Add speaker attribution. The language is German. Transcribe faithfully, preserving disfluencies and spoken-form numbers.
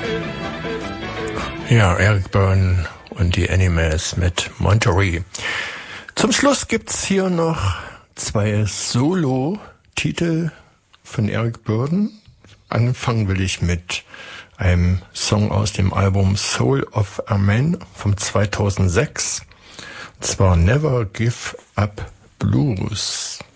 Speaker 1: Ja, Eric Burdon und die Animals mit Monterey. Zum Schluss gibt's hier noch zwei Solo-Titel von Eric Burdon. Anfangen will ich mit einem Song aus dem Album Soul of a Man vom zweitausendsechs. Und zwar Never Give Up Blues.